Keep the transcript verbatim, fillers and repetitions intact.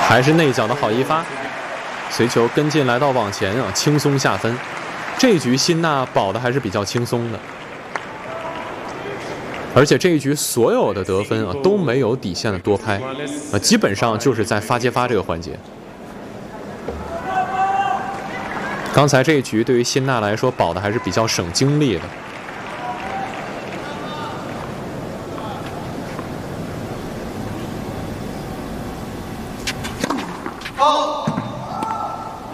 还是内角的好一发，随球跟进来到网前啊，轻松下分。这一局辛纳保的还是比较轻松的，而且这一局所有的得分啊都没有底线的多拍啊，基本上就是在发接发这个环节。刚才这一局对于辛纳来说保的还是比较省精力的。 好。